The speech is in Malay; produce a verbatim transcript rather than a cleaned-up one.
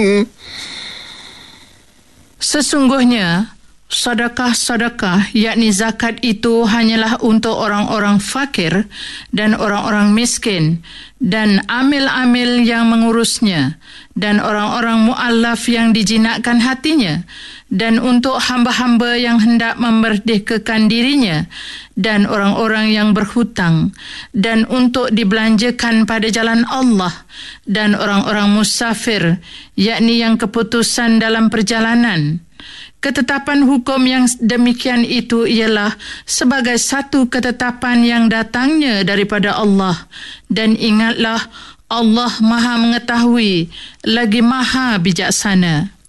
Sesungguhnya, sedekah-sedekah yakni zakat itu hanyalah untuk orang-orang fakir dan orang-orang miskin dan amil-amil yang mengurusnya dan orang-orang mu'allaf yang dijinakkan hatinya dan untuk hamba-hamba yang hendak memerdekakan dirinya dan orang-orang yang berhutang dan untuk dibelanjakan pada jalan Allah dan orang-orang musafir yakni yang keputusan dalam perjalanan. Ketetapan hukum yang demikian itu ialah sebagai satu ketetapan yang datangnya daripada Allah. Dan ingatlah, Allah Maha Mengetahui lagi Maha Bijaksana.